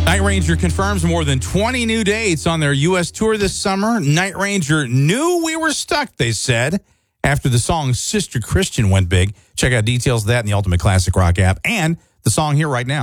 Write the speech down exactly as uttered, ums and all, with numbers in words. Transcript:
Night Ranger confirms more than twenty new dates on their U S tour this summer. Night Ranger knew we were stuck, they said, after the song Sister Christian went big. Check out details of that in the Ultimate Classic Rock app and the song here right now.